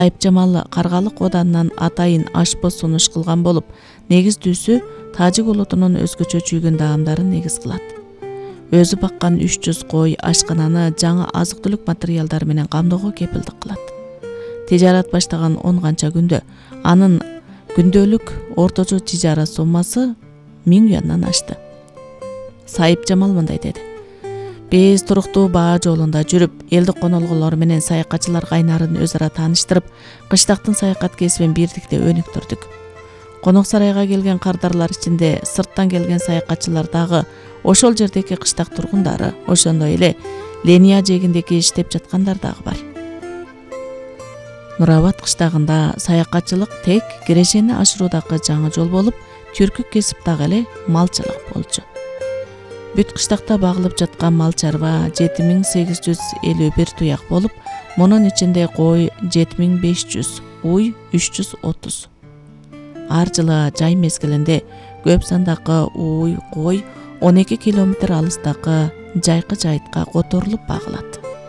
Сайып-Жамал Каргалык оданынан атайын ашпы сунуш кылган болуп, негиздүүсү тажик улутунун өзгөчө чүйгөн даамдарын негиз кылат. Өзү баккан 300 кой ашкананы жаңы азык-түлүк материалдары менен камдоого кепилдик кылат. Тижарат баштаган 10 канча күндө анын күндөлүк орточо тижара суммасы 1000 юандан ашты. Сайып-Жамал мындай деди: "Биз туруктуу баа жолунда жүрүп, элдик конолгулор менен саякатчылар кайнарын өз ара тааныштырып, кыштактын саякат кесибин бирдикте өнүктүрдүк. Конок сарайга келген кардарлар ичинде сырттан келген саякатчылар дагы ошол жердеки кыштак тургундары, ошондой эле Ления жээгиндеки иштеп жаткандар дагы бар. Нурабад кыштагында саякатчылык тек кирешени ашыруудагы жаңы жол болуп, түркүк кесип дагы эле малчылык болчу. Бүт кыштакта багылып жаткан мал чарба 7851 туяк болуп, мунун ичинде кой 7500, уй 330. Ар жылы жай мезгилинде көп сандагы уй, кой 12 километр алыстагы жайкы жайытка которулуп багылат.